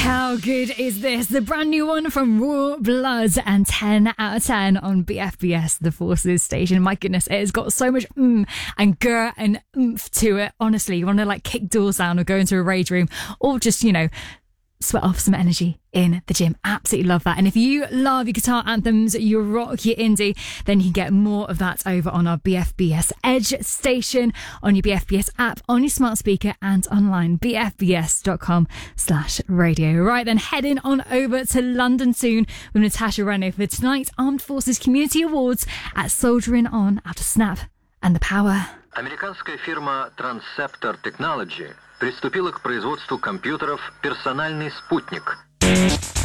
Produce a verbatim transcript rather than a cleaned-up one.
How good is this? The brand new one from Royal Blood and ten out of ten on B F B S, the Forces station. My goodness, it has got so much mm and grr and oomph to it. Honestly, you want to like kick doors down or go into a rage room or just, you know, sweat off some energy in the gym. Absolutely love that. And if you love your guitar anthems, your rock, your indie, then you can get more of that over on our B F B S Edge station, on your B F B S app, on your smart speaker and online, b f b s dot com slash radio. Right then, heading on over to London soon with Natasha Reno for tonight's Armed Forces Community Awards at Soldiering On out of Snap and The Power. Американская фирма Transceptor Technology приступила к производству компьютеров «Персональный спутник».